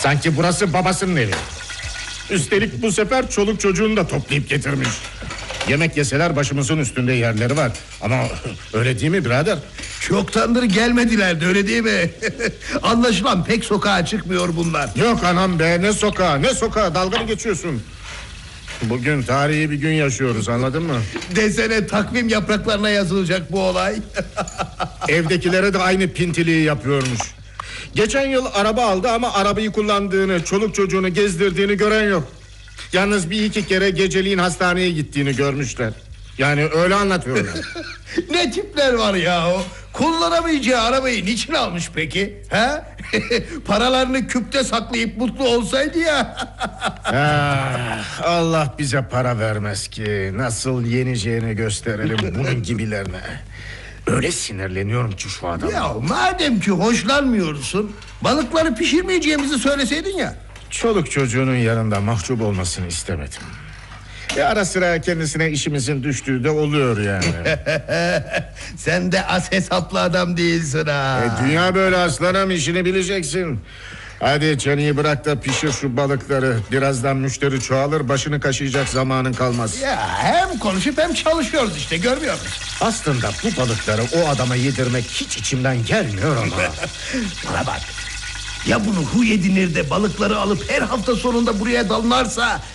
Sanki burası babasının evi. Üstelik bu sefer çoluk çocuğunu da toplayıp getirmiş. Yemek yeseler başımızın üstünde yerleri var. Ama öyle değil mi birader? Çoktandır gelmediler de, öyle değil mi? Anlaşılan pek sokağa çıkmıyor bunlar. Yok anam be, ne sokağa ne sokağa, dalga mı geçiyorsun? Bugün tarihi bir gün yaşıyoruz, anladın mı? Desene, takvim yapraklarına yazılacak bu olay. Evdekilere de aynı pintiliği yapıyormuş. Geçen yıl araba aldı ama arabayı kullandığını, çoluk çocuğunu gezdirdiğini gören yok. Yalnız bir iki kere geceliğin hastaneye gittiğini görmüşler. Yani öyle anlatıyorlar. Ne tipler var ya o. Kullanamayacağı arabayı niçin almış peki? Ha? Paralarını küpte saklayıp mutlu olsaydı ya. Allah bize para vermez ki. Nasıl yeneceğini gösterelim bunun gibilerine. Öyle sinirleniyorum ki şu adama. Ya madem ki hoşlanmıyorsun, balıkları pişirmeyeceğimizi söyleseydin ya. Çoluk çocuğunun yanında mahcup olmasını istemedim. Ara sıra kendisine işimizin düştüğü de oluyor yani. Sen de az hesaplı adam değilsin ha. Dünya böyle aslanım, işini bileceksin. Hadi çeneyi bırak da pişir şu balıkları. Birazdan müşteri çoğalır, başını kaşıyacak zamanın kalmaz. Ya hem konuşup hem çalışıyoruz işte, görmüyor musun? Aslında bu balıkları o adama yedirmek hiç içimden gelmiyor ama. Bana bak, ya bunu huy edinir de balıkları alıp her hafta sonunda buraya dalınarsa